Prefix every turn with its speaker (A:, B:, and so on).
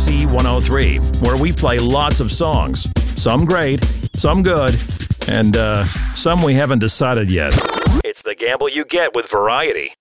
A: C103, where we play lots of songs. Some great, some good, and some we haven't decided yet. It's the gamble you get with variety.